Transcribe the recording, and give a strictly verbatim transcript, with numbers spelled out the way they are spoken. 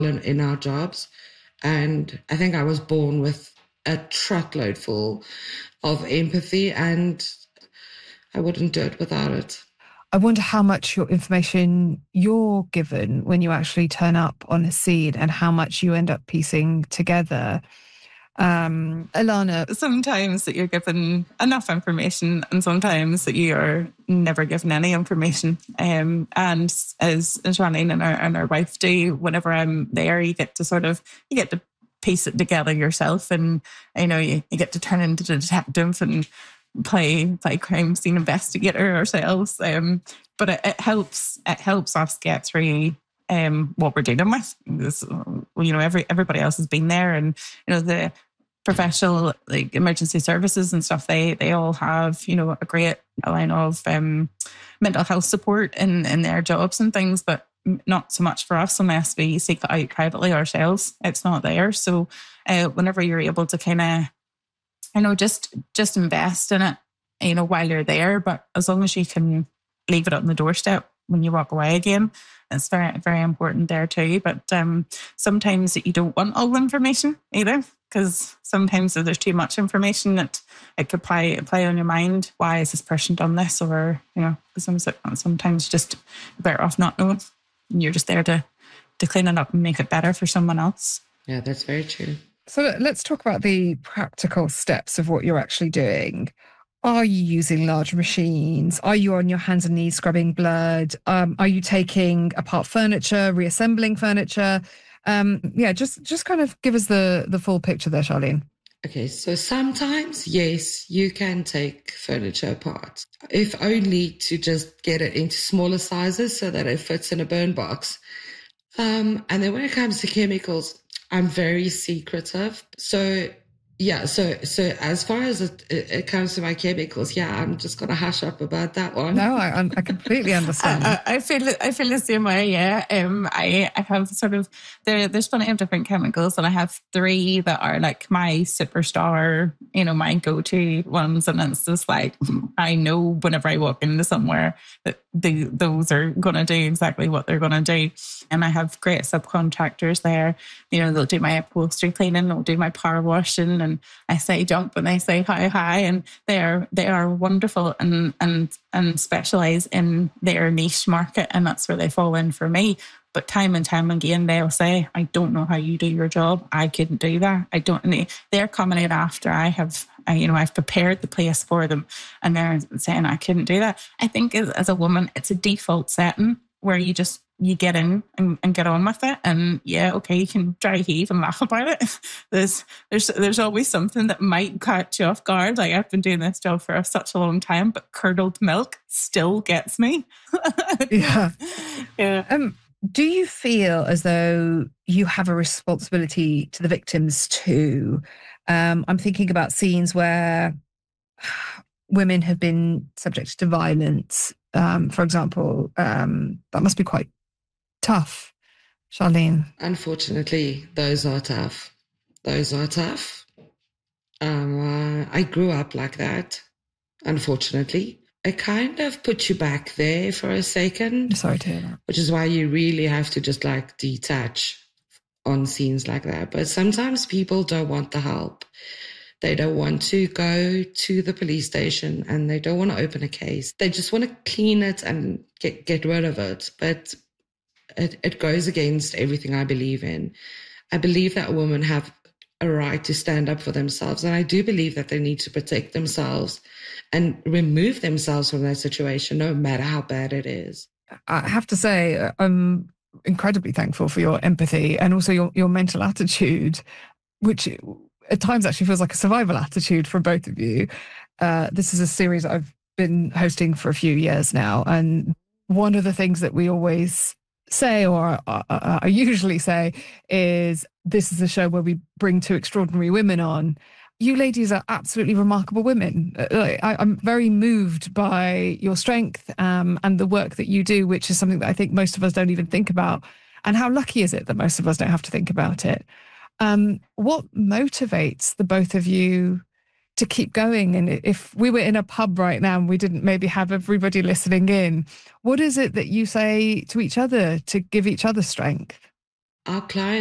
in, in our jobs. And I think I was born with a truckload full of empathy, and I wouldn't do it without it. I wonder how much your information you're given when you actually turn up on a scene and how much you end up piecing together. Um, Ilana, sometimes that you're given enough information and sometimes that you are never given any information. Um, and as Charlene and our, and our wife do, whenever I'm there, you get to sort of, you get to piece it together yourself, and you know, you, you get to turn into the detective and play play crime scene investigator ourselves. Um, but it, it helps, it helps us get through Um, what we're dealing with. This, you know, every everybody else has been there, and you know the professional like emergency services and stuff. They they all have you know a great line of um, mental health support in in their jobs and things, but not so much for us unless we seek it out privately ourselves. It's not there. So uh, whenever you're able to kind of, you know, just just invest in it, you know, while you're there, but as long as you can leave it on the doorstep when you walk away again, it's very, very important there too. But um, sometimes you don't want all the information either, because sometimes if there's too much information, it, it could play, play on your mind. Why has this person done this? Or, you know, sometimes just better off not knowing. You're just there to, to clean it up and make it better for someone else. Yeah, that's very true. So let's talk about the practical steps of what you're actually doing. Are you using large machines? Are you on your hands and knees scrubbing blood? Um, are you taking apart furniture, reassembling furniture? Um, yeah, just just kind of give us the, the full picture there, Charlene. Okay, so sometimes, yes, you can take furniture apart, if only to just get it into smaller sizes so that it fits in a burn box. Um, and then when it comes to chemicals, I'm very secretive. So yeah, so so as far as it, it comes to my chemicals, yeah, I'm just going to hush up about that one. No, I, I completely understand. I, I feel I feel the same way. Yeah, um, I I have sort of there. There's plenty of different chemicals, and I have three that are like my superstar. You know, my go-to ones, and it's just like I know whenever I walk into somewhere that the those are going to do exactly what they're going to do. And I have great subcontractors there. You know, they'll do my upholstery cleaning, they'll do my power washing, and I say jump and they say hi hi, and they are they are wonderful and and and specialise in their niche market, and that's where they fall in for me. But time and time again, they'll say, I don't know how you do your job. I couldn't do that. I don't. They're coming in after I have, you know, I've prepared the place for them, and they're saying I couldn't do that. I think as, as a woman, it's a default setting where you just you get in and, and get on with it. And yeah, okay, you can dry heave and laugh about it. There's there's there's always something that might catch you off guard. Like I've been doing this job for such a long time, but curdled milk still gets me. Yeah. Yeah. Um, do you feel as though you have a responsibility to the victims too? Um, I'm thinking about scenes where women have been subjected to violence. Um, for example, um, that must be quite tough, Charlene. Unfortunately, those are tough. Those are tough. Um, uh, I grew up like that, unfortunately. It kind of puts you back there for a second. Sorry to hear that. Which is why you really have to just like detach on scenes like that. But sometimes people don't want the help. They don't want to go to the police station and they don't want to open a case. They just want to clean it and get, get rid of it. But it, it goes against everything I believe in. I believe that women have a right to stand up for themselves. And I do believe that they need to protect themselves and remove themselves from that situation, no matter how bad it is. I have to say, I'm incredibly thankful for your empathy and also your, your mental attitude, which at times actually feels like a survival attitude for both of you. Uh, this is a series I've been hosting for a few years now. And one of the things that we always say, or uh, uh, I usually say, is this is a show where we bring two extraordinary women on. You ladies are absolutely remarkable women. I, I'm very moved by your strength um, and the work that you do, which is something that I think most of us don't even think about. And how lucky is it that most of us don't have to think about it? Um, what motivates the both of you to keep going? And if we were in a pub right now and we didn't maybe have everybody listening in, what is it that you say to each other to give each other strength? our clients